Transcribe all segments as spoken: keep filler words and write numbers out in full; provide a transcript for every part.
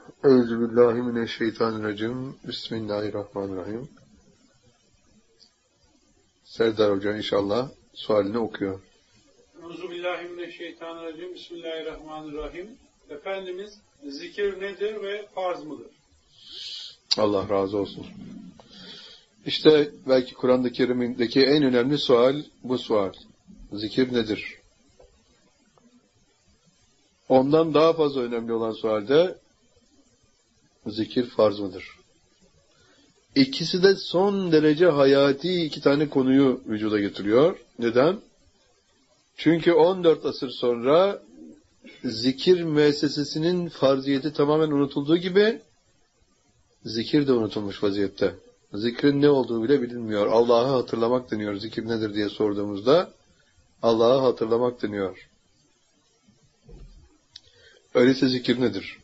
Euzubillahimineşşeytanirracim. Bismillahirrahmanirrahim. Serdar Hoca inşallah sualini okuyor. Euzubillahimineşşeytanirracim. Bismillahirrahmanirrahim. Efendimiz zikir nedir ve farz mıdır? Allah razı olsun. İşte belki Kur'an-ı Kerim'deki en önemli sual bu sual. Zikir nedir? Ondan daha fazla önemli olan sual de zikir farz mıdır? İkisi de son derece hayati iki tane konuyu vücuda getiriyor. Neden? Çünkü on dört asır sonra zikir müessesesinin farziyeti tamamen unutulduğu gibi zikir de unutulmuş vaziyette. Zikrin ne olduğu bile bilinmiyor. Allah'ı hatırlamak deniyor. Zikir nedir diye sorduğumuzda Allah'ı hatırlamak deniyor. Öyleyse zikir nedir?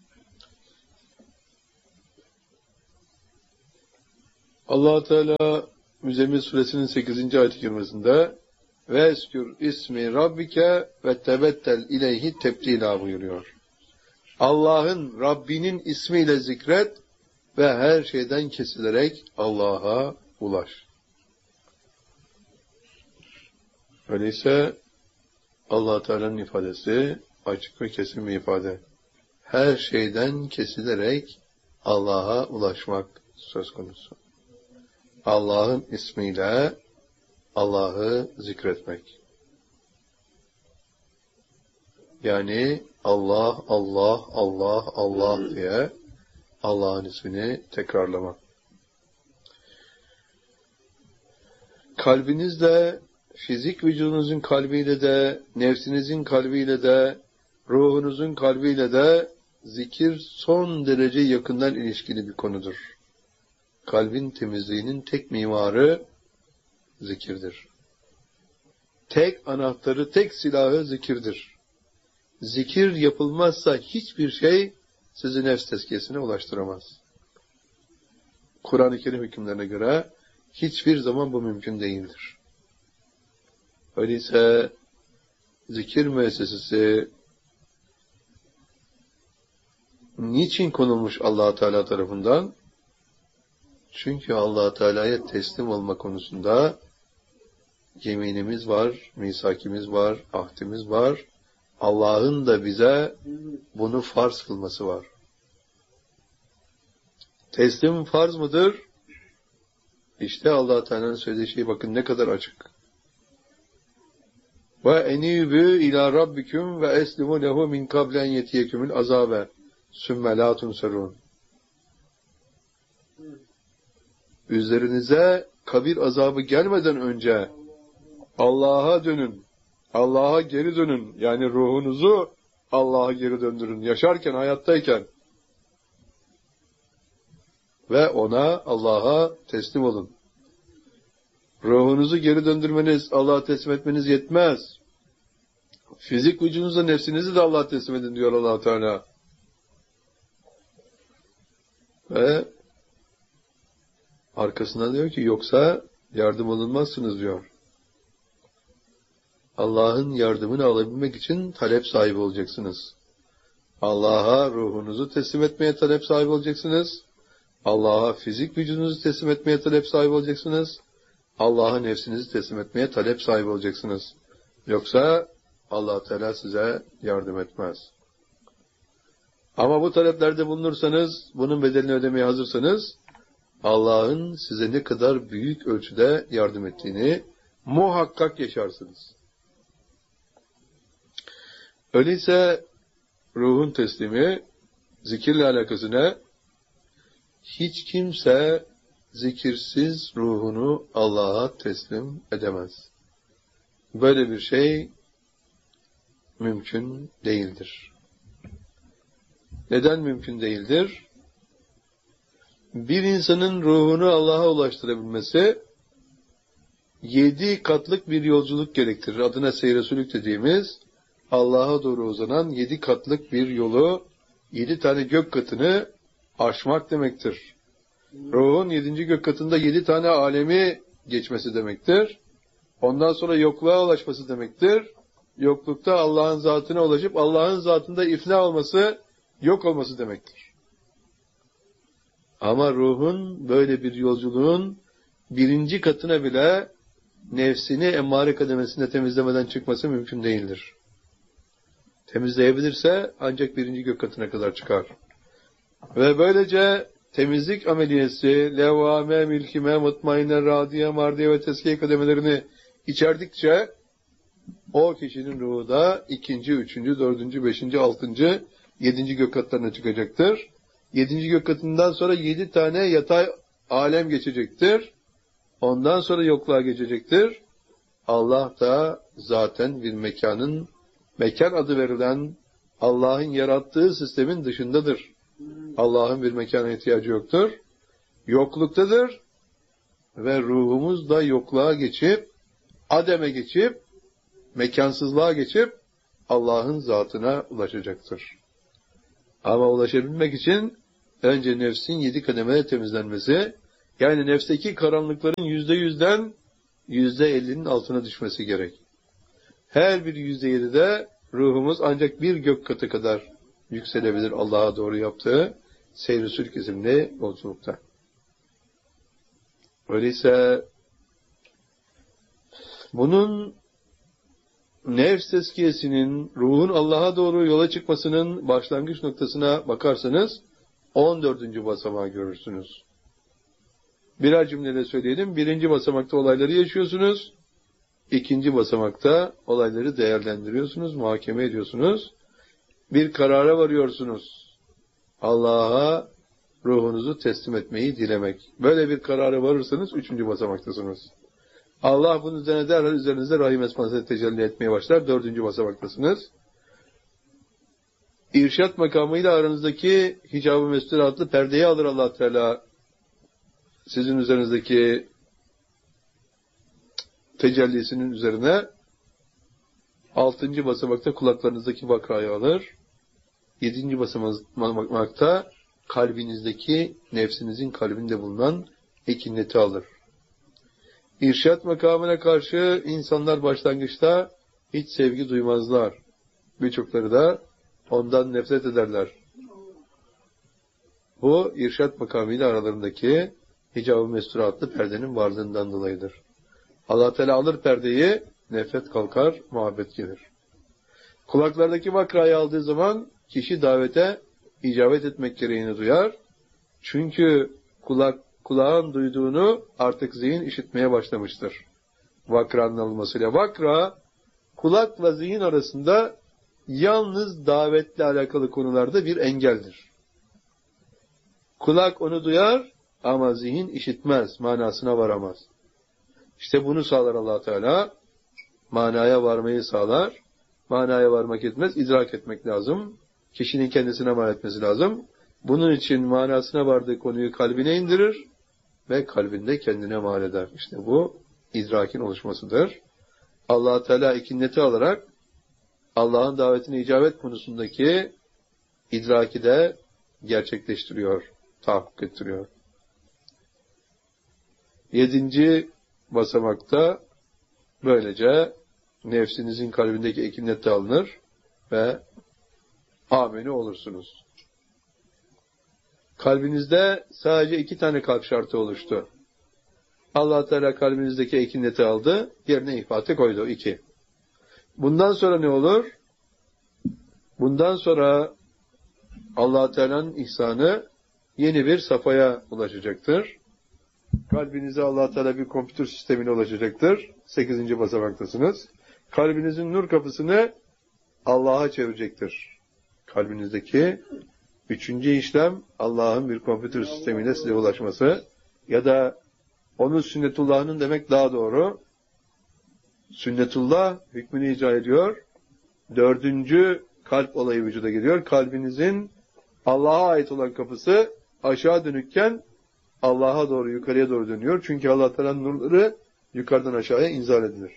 Allah Teala Müzzemmil Suresinin sekizinci ayet-i kerimesinde ve eskür ismi rabbike ve tebettel ileyhi tebdila buyuruyor. Allah'ın, Rabbinin ismiyle zikret ve her şeyden kesilerek Allah'a ulaş. Öyleyse Allah Teala'nın ifadesi açık ve kesin bir ifade. Her şeyden kesilerek Allah'a ulaşmak söz konusu. Allah'ın ismiyle Allah'ı zikretmek. Yani Allah, Allah, Allah, Allah diye Allah'ın ismini tekrarlamak. Kalbinizle, fizik vücudunuzun kalbiyle de, nefsinizin kalbiyle de, ruhunuzun kalbiyle de zikir son derece yakından ilişkili bir konudur. Kalbin temizliğinin tek mimarı zikirdir. Tek anahtarı, tek silahı zikirdir. Zikir yapılmazsa hiçbir şey sizi nefs tezkiyesine ulaştıramaz. Kur'an-ı Kerim hükümlerine göre hiçbir zaman bu mümkün değildir. Öyleyse zikir müessesesi niçin konulmuş Allah Teala tarafından? Çünkü Allah Teala'ya teslim olma konusunda yeminimiz var, misakimiz var, ahdimiz var. Allah'ın da bize bunu farz kılması var. Teslim farz mıdır? İşte Allah Teala'nın söylediği şey bakın ne kadar açık. Ve enibü ila rabbikum ve eslimu lehu min kablen yetiyekumul azabe sümme la tunserun. Üzerinize kabir azabı gelmeden önce Allah'a dönün. Allah'a geri dönün. Yani ruhunuzu Allah'a geri döndürün. Yaşarken, hayattayken. Ve ona, Allah'a teslim olun. Ruhunuzu geri döndürmeniz, Allah'a teslim etmeniz yetmez. Fizik vücudunuzla nefsinizi de Allah'a teslim edin diyor Allah Teala. Ve arkasından diyor ki yoksa yardım alınmazsınız diyor. Allah'ın yardımını alabilmek için talep sahibi olacaksınız. Allah'a ruhunuzu teslim etmeye talep sahibi olacaksınız. Allah'a fizik vücudunuzu teslim etmeye talep sahibi olacaksınız. Allah'a nefsinizi teslim etmeye talep sahibi olacaksınız. Yoksa Allah Teala size yardım etmez. Ama bu taleplerde bulunursanız, bunun bedelini ödemeye hazırsanız, Allah'ın size ne kadar büyük ölçüde yardım ettiğini muhakkak yaşarsınız. Öyleyse ruhun teslimi, zikirle alakası ne? Hiç kimse zikirsiz ruhunu Allah'a teslim edemez. Böyle bir şey mümkün değildir. Neden mümkün değildir? Bir insanın ruhunu Allah'a ulaştırabilmesi yedi katlık bir yolculuk gerektirir. Adına seyresülük dediğimiz Allah'a doğru uzanan yedi katlık bir yolu, yedi tane gök katını aşmak demektir. Ruhun yedinci gök katında yedi tane alemi geçmesi demektir. Ondan sonra yokluğa ulaşması demektir. Yoklukta Allah'ın zatına ulaşıp Allah'ın zatında ifna olması, yok olması demektir. Ama ruhun böyle bir yolculuğun birinci katına bile nefsini emmare kademesinde temizlemeden çıkması mümkün değildir. Temizleyebilirse ancak birinci gök katına kadar çıkar. Ve böylece temizlik ameliyesi, levvame, milkime, mutmainne, radiye, mardiye ve teskiye kademelerini içerdikçe o kişinin ruhu da ikinci, üçüncü, dördüncü, beşinci, altıncı, yedinci gök katlarına çıkacaktır. Yedinci gök katından sonra yedi tane yatay alem geçecektir. Ondan sonra yokluğa geçecektir. Allah da zaten bir mekanın, mekan adı verilen Allah'ın yarattığı sistemin dışındadır. Allah'ın bir mekana ihtiyacı yoktur. Yokluktadır. Ve ruhumuz da yokluğa geçip, ademe geçip, mekansızlığa geçip, Allah'ın zatına ulaşacaktır. Ama ulaşabilmek için önce nefsin yedi kademede temizlenmesi, yani nefsteki karanlıkların yüzde yüzden yüzde ellinin altına düşmesi gerek. Her bir yüzde yedide ruhumuz ancak bir gök katı kadar yükselebilir Allah'a doğru yaptığı seyr-i sülk isimli yolculukta. Öyleyse bunun nefs tezkiyesinin, ruhun Allah'a doğru yola çıkmasının başlangıç noktasına bakarsanız on dördüncü basamağı görürsünüz. Birer cümleyle söyleyelim. Birinci basamakta olayları yaşıyorsunuz. İkinci basamakta olayları değerlendiriyorsunuz, muhakeme ediyorsunuz. Bir karara varıyorsunuz. Allah'a ruhunuzu teslim etmeyi dilemek. Böyle bir karara varırsanız üçüncü basamaktasınız. Allah bunun üzerine derhal üzerinizde rahim esmasıyla tecelli etmeye başlar. Dördüncü basamaktasınız. İrşat makamıyla aranızdaki hicab-ı mestur adlı perdeyi alır Allah Teala. Sizin üzerinizdeki tecellisinin üzerine altıncı basamakta kulaklarınızdaki vakayı alır. Yedinci basamakta kalbinizdeki, nefsinizin kalbinde bulunan ekineti alır. İrşat makamına karşı insanlar başlangıçta hiç sevgi duymazlar. Birçokları da ondan nefret ederler. Bu irşat makamıyla aralarındaki hicab-ı mestur adlı perdenin varlığından dolayıdır. Allah Teala alır perdeyi, nefret kalkar, muhabbet gelir. Kulaklardaki vakrayı aldığı zaman kişi davete icabet etmek gereğini duyar. Çünkü kulak, kulağın duyduğunu artık zihin işitmeye başlamıştır. Vakranın alınmasıyla. Vakra, kulakla zihin arasında yalnız davetle alakalı konularda bir engeldir. Kulak onu duyar ama zihin işitmez, manasına varamaz. İşte bunu sağlar Allah Teala. Manaya varmayı sağlar. Manaya varmak etmez, idrak etmek lazım. Kişinin kendisine mal etmesi lazım. Bunun için manasına vardığı konuyu kalbine indirir ve kalbinde kendine mal eder. İşte bu idrakin oluşmasıdır. Allah Teala ikinneti alarak Allah'ın davetine icabet konusundaki idraki de gerçekleştiriyor, tahakkuk ettiriyor. Yedinci basamakta böylece nefsinizin kalbindeki ekinnet de alınır ve ameni olursunuz. Kalbinizde sadece iki tane kalp şartı oluştu. Allah Teala kalbinizdeki ekinneti aldı, yerine ihfatı koydu. İki. Bundan sonra ne olur? Bundan sonra Allah Teala'nın ihsanı yeni bir safhaya ulaşacaktır. Kalbinize Allah Teala bir kompütür sistemine ulaşacaktır. Sekizinci basamaktasınız. Kalbinizin nur kapısını Allah'a çevirecektir. Kalbinizdeki üçüncü işlem Allah'ın bir kompütür sistemiyle size ulaşması ya da onun sünnetullah'ının demek daha doğru. Sünnetullah hükmünü icra ediyor. Dördüncü kalp olayı vücuda geliyor. Kalbinizin Allah'a ait olan kapısı aşağı dönükken Allah'a doğru, yukarıya doğru dönüyor. Çünkü Allah Teala'nın nurları yukarıdan aşağıya inzal edilir.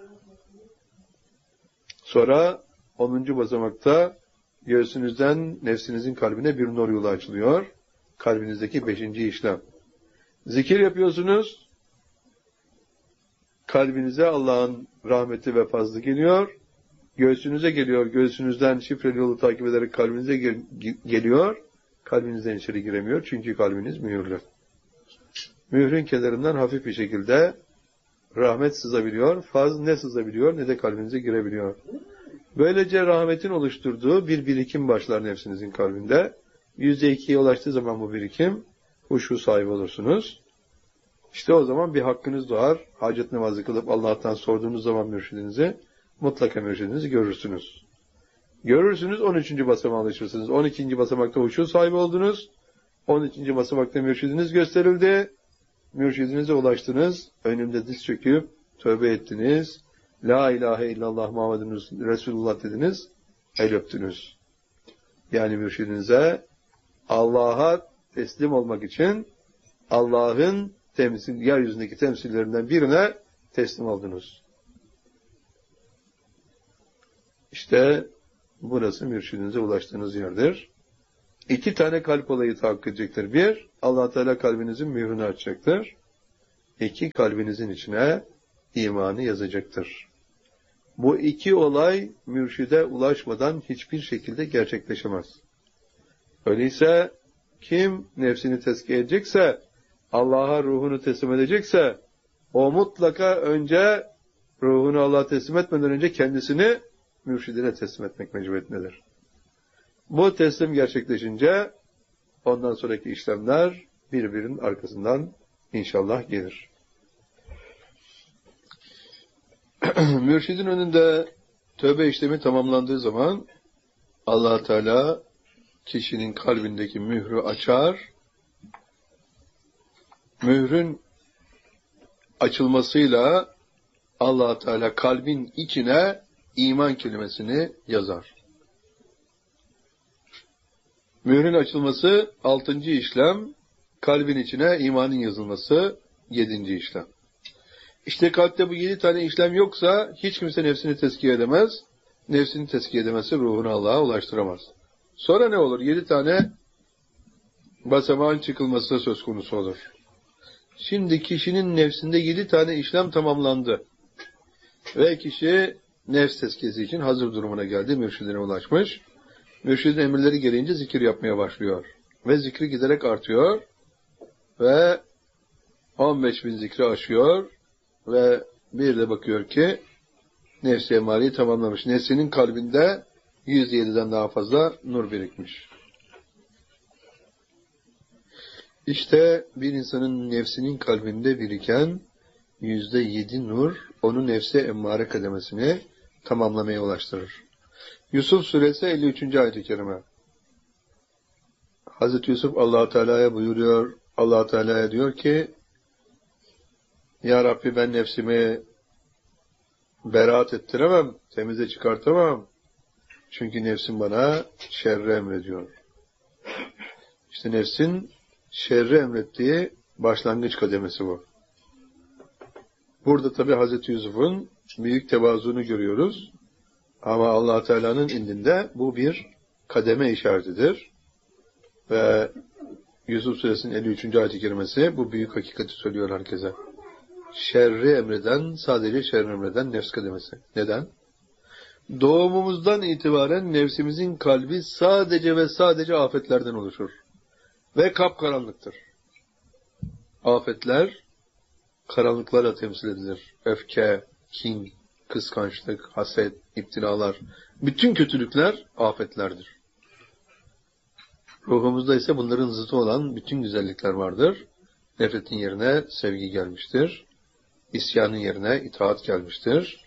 Sonra onuncu basamakta göğsünüzden nefsinizin kalbine bir nur yolu açılıyor. Kalbinizdeki beşinci işlem. Zikir yapıyorsunuz. Kalbinize Allah'ın rahmeti ve fazlı geliyor. Göğsünüze geliyor. Göğsünüzden şifreli yolu takip ederek kalbinize gel- geliyor. kalbinizden içeri giremiyor. Çünkü kalbiniz mühürlü. Mührün kenarından hafif bir şekilde rahmet sızabiliyor. Faz ne sızabiliyor ne de kalbinize girebiliyor. Böylece rahmetin oluşturduğu bir birikim başlar nefsinizin kalbinde. Yüzde ikiye ulaştığı zaman bu birikim huşu sahibi olursunuz. İşte o zaman bir hakkınız doğar. Hacet namazı kılıp Allah'tan sorduğunuz zaman mürşidinizi, mutlaka mürşidinizi görürsünüz. Görürsünüz, on üçüncü basamağa alışırsınız. on ikinci basamakta huşu sahibi oldunuz. on ikinci basamakta mürşidiniz gösterildi. Mürşidinize ulaştınız. Önümde diz çöküp tövbe ettiniz. La ilahe illallah Muhammedun Resulullah dediniz. El öptünüz. Yani mürşidinize Allah'a teslim olmak için Allah'ın temsil, yeryüzündeki temsillerinden birine teslim oldunuz. İşte burası mürşidinize ulaştığınız yerdir. İki tane kalp olayı tahakkuk edecektir. Bir, Allah Teala kalbinizin mührünü açacaktır. İki, kalbinizin içine imanı yazacaktır. Bu iki olay mürşide ulaşmadan hiçbir şekilde gerçekleşemez. Öyleyse kim nefsini tezkiye edecekse, Allah'a ruhunu teslim edecekse, o mutlaka önce ruhunu Allah'a teslim etmeden önce kendisini mürşidine teslim etmek mecburiyetindedir. Bu teslim gerçekleşince ondan sonraki işlemler birbirinin arkasından inşallah gelir. Mürşidin önünde tövbe işlemi tamamlandığı zaman Allah Teala kişinin kalbindeki mührü açar. Mührün açılmasıyla Allah Teala kalbin içine iman kelimesini yazar. Mührün açılması altıncı işlem, kalbin içine imanın yazılması yedinci işlem. İşte kalpte bu yedi tane işlem yoksa hiç kimse nefsini tezkiye edemez. Nefsini tezkiye edemezse ruhunu Allah'a ulaştıramaz. Sonra ne olur? Yedi tane basamağın çıkılması söz konusu olur. Şimdi kişinin nefsinde yedi tane işlem tamamlandı. Ve kişi nefs tezkiyesi için hazır durumuna geldi, mürşidine ulaşmış. Mürşidin emirleri gereğince zikir yapmaya başlıyor. Ve zikri giderek artıyor. Ve on beş bin zikri aşıyor. Ve bir de bakıyor ki nefsi emariyi tamamlamış. Nefsinin kalbinde yüz yediden daha fazla nur birikmiş. İşte bir insanın nefsinin kalbinde biriken yüzde yedi nur, onun nefsi emmare kademesini tamamlamaya ulaştırır. Yusuf suresi elli üçüncü ayet-i kerime. Hazreti Yusuf Allah Teala'ya buyuruyor. Allah Teala'ya diyor ki: Ya Rabbi, ben nefsimi beraat ettiremem, temize çıkartamam. Çünkü nefsim bana şerri emrediyor. İşte nefsin şerri emrettiği başlangıç kademesi bu. Burada tabi Hazreti Yusuf'un büyük tevazuunu görüyoruz. Ama Allah Teala'nın indinde bu bir kademe işaretidir. Ve Yusuf Suresinin elli üçüncü ayet-i kerimesi bu büyük hakikati söylüyor herkese. Şerri emreden, sadece şerri emreden nefs kademesi. Neden? Doğumumuzdan itibaren nefsimizin kalbi sadece ve sadece afetlerden oluşur. Ve kapkaranlıktır. Afetler karanlıklarla temsil edilir. Öfke, kin, kıskançlık, haset, iptilalar. Bütün kötülükler afetlerdir. Ruhumuzda ise bunların zıtı olan bütün güzellikler vardır. Nefretin yerine sevgi gelmiştir. İsyanın yerine itaat gelmiştir.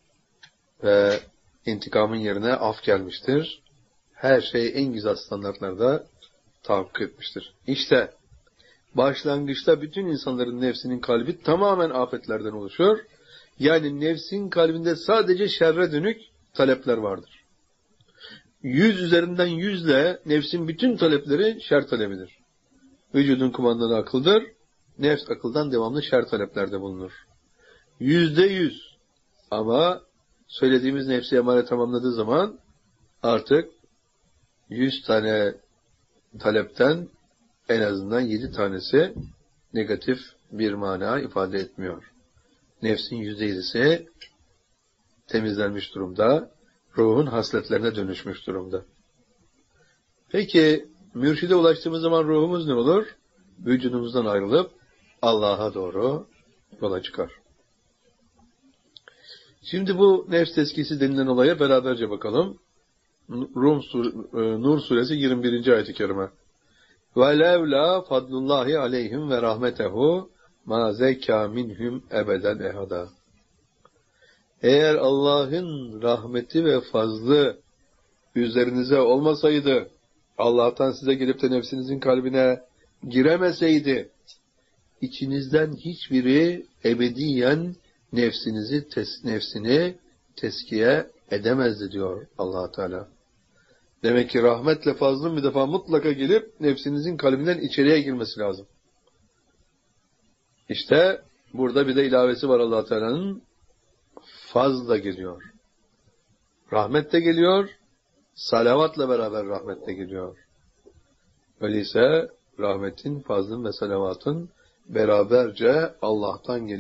Ve intikamın yerine af gelmiştir. Her şey en güzel standartlarda tahakkuk etmiştir. İşte başlangıçta bütün insanların nefsinin kalbi tamamen afetlerden oluşur. Yani nefsin kalbinde sadece şerre dönük talepler vardır. Yüz üzerinden yüzle nefsin bütün talepleri şer talebidir. Vücudun kumandanı akıldır. Nefs akıldan devamlı şer taleplerde bulunur. Yüzde yüz. Ama söylediğimiz nefsi emare tamamladığı zaman artık yüz tane talepten en azından yedi tanesi negatif bir mana ifade etmiyor. Nefsin yüzde yedisi temizlenmiş durumda, ruhun hasletlerine dönüşmüş durumda. Peki mürşide ulaştığımız zaman ruhumuz ne olur? Vücudumuzdan ayrılıp Allah'a doğru yola çıkar. Şimdi bu nefs tezkiyesi denilen olaya beraberce bakalım. Rum sur Nur suresi yirmi birinci ayet-i kerime. وَلَوْلَا فَضْلُ اللّٰهِ عَلَيْهِمْ وَرَحْمَتَهُ مَا زَكَّى مِنْهُمْ اَبَدًا اَحَدًا. Eğer Allah'ın rahmeti ve fazlı üzerinize olmasaydı, Allah'tan size gelip de nefsinizin kalbine giremeseydi, içinizden hiçbiri ebediyen nefsinizi tes, nefsini teskiye edemezdi diyor Allah Teala. Demek ki rahmetle fazlın bir defa mutlaka gelip nefsinizin kalbinden içeriye girmesi lazım. İşte burada bir de ilavesi var Allah Teala'nın. Fazl da geliyor. Rahmet de geliyor. Salavatla beraber rahmet de geliyor. Öyleyse rahmetin, fazlın ve salavatın beraberce Allah'tan geliyor.